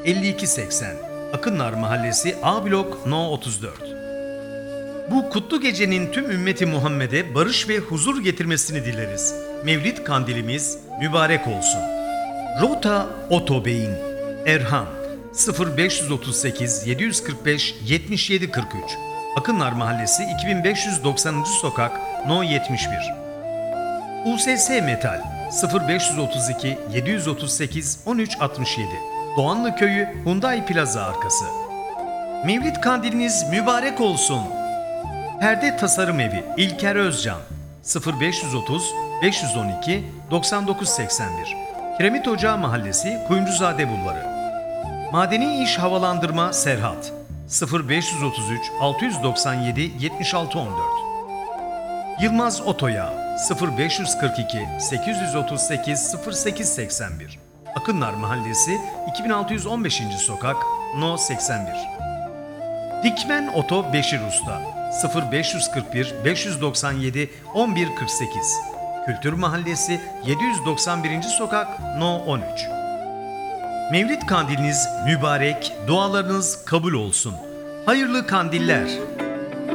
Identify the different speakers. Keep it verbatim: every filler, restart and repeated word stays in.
Speaker 1: elli iki seksen Akınlar Mahallesi A Blok No otuz dört. Bu kutlu gecenin tüm ümmeti Muhammed'e barış ve huzur getirmesini dileriz. Mevlid kandilimiz mübarek olsun. Rota Otobeyin Erhan sıfır beş otuz sekiz yedi yüz kırk beş yetmiş yedi kırk üç Akınlar Mahallesi iki bin beş yüz doksanıncı Sokak No yetmiş bir. U S S Metal sıfır beş otuz iki yedi yüz otuz sekiz on üç altmış yedi Doğanlı Köyü Hyundai Plaza arkası. Mevlid kandiliniz mübarek olsun. Perde Tasarım Evi İlker Özcan sıfır beş otuz beş on iki doksan dokuz seksen bir Kiremit Ocağı Mahallesi Kuyumcuzade Bulvarı. Madeni İş Havalandırma Serhat sıfır beş otuz üç altı yüz doksan yedi yetmiş altı on dört Yılmaz Otoyağı sıfır beş kırk iki sekiz yüz otuz sekiz sıfır sekiz seksen bir Akınlar Mahallesi iki bin altı yüz on beşinci Sokak No seksen bir. Dikmen Oto Beşir Usta sıfır beş kırk bir beş doksan yedi on bir kırk sekiz Kültür Mahallesi yedi yüz doksan birinci Sokak No on üç. Mevlid kandiliniz mübarek, dualarınız kabul olsun. Hayırlı kandiller.